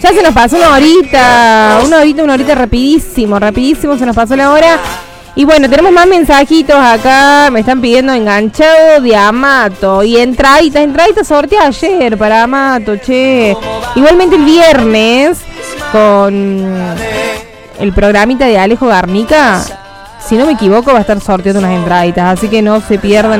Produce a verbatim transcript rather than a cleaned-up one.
Ya se nos pasó una horita, una horita, una horita rapidísimo, rapidísimo se nos pasó la hora. Y bueno, tenemos más mensajitos acá, me están pidiendo enganchado de Amato. Y entraditas, entraditas sorteé ayer para Amato, che. Igualmente el viernes, con el programita de Alejo Garnica, si no me equivoco, va a estar sorteando unas entraditas. Así que no se pierdan.